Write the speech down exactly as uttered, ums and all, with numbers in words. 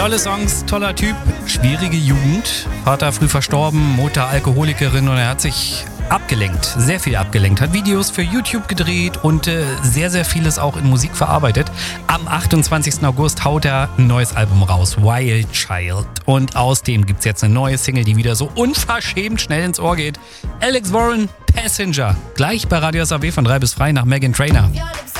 Tolle Songs, toller Typ, schwierige Jugend. Vater früh verstorben, Mutter Alkoholikerin und er hat sich abgelenkt, sehr viel abgelenkt. Hat Videos für YouTube gedreht und äh, sehr, sehr vieles auch in Musik verarbeitet. Am achtundzwanzigsten August haut er ein neues Album raus, Wild Child. Und aus dem gibt es jetzt eine neue Single, die wieder so unverschämt schnell ins Ohr geht. Alex Warren, Passenger. Gleich bei Radio S A W von drei bis frei nach Meghan Trainor.